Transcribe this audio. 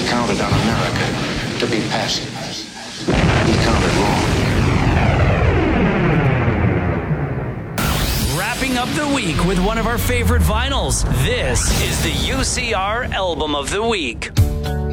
counted on America to be passive. He counted wrong. Wrapping up the week with one of our favorite vinyls. This is the UCR Album of the Week.